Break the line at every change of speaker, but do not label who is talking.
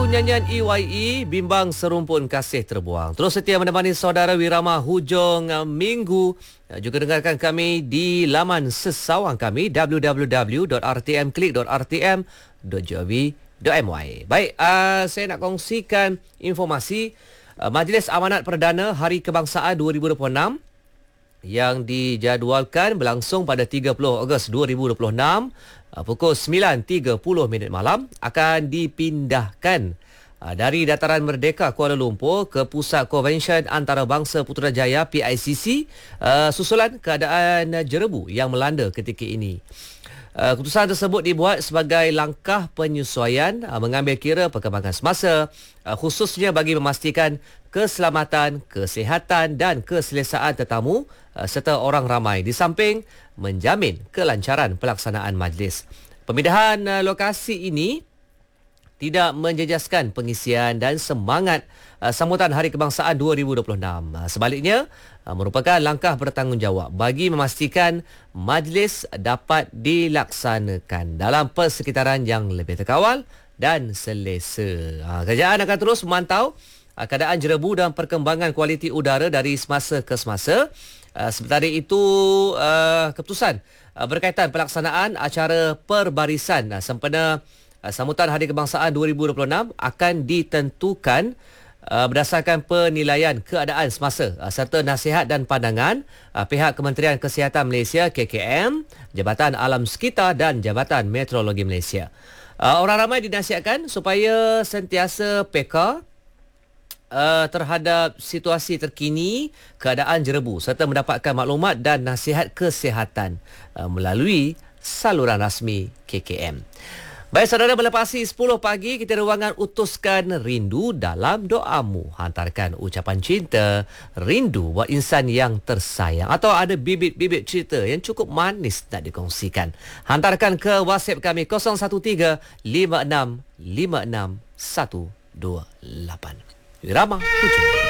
nyanyian EYE, Bimbang Serumpun Kasih Terbuang. Terus setia menemani saudara Wirama hujung minggu. Juga dengarkan kami di laman sesawang kami www.rtmklik.rtm.gov.my. Baik, saya nak kongsikan informasi Majlis Amanat Perdana Hari Kebangsaan 2026 yang dijadualkan berlangsung pada 30 Ogos 2026 pukul 9.30 malam akan dipindahkan dari Dataran Merdeka Kuala Lumpur ke Pusat Konvensyen Antarabangsa Putrajaya PICC susulan keadaan jerebu yang melanda ketika ini. Keputusan tersebut dibuat sebagai langkah penyesuaian mengambil kira perkembangan semasa khususnya bagi memastikan keselamatan, kesihatan dan keselesaan tetamu serta orang ramai di samping menjamin kelancaran pelaksanaan majlis. Pemindahan lokasi ini tidak menjejaskan pengisian dan semangat sambutan Hari Kebangsaan 2026. Sebaliknya, merupakan langkah bertanggungjawab bagi memastikan majlis dapat dilaksanakan dalam persekitaran yang lebih terkawal dan selesa. Kerajaan akan terus memantau keadaan jerebu dan perkembangan kualiti udara dari semasa ke semasa. Sementara itu, keputusan berkaitan pelaksanaan acara perbarisan sempena sambutan Hari Kebangsaan 2026 akan ditentukan berdasarkan penilaian keadaan semasa serta nasihat dan pandangan pihak Kementerian Kesihatan Malaysia KKM, Jabatan Alam Sekitar dan Jabatan Meteorologi Malaysia. Orang ramai dinasihatkan supaya sentiasa peka terhadap situasi terkini keadaan jerebu serta mendapatkan maklumat dan nasihat kesihatan melalui saluran rasmi KKM. Baik saudara, melepasi 10 pagi, kita ruangan utuskan rindu dalam doamu. Hantarkan ucapan cinta, rindu buat insan yang tersayang atau ada bibit-bibit cerita yang cukup manis nak dikongsikan. Hantarkan ke WhatsApp kami 013 56 56 128. Wirama hujung.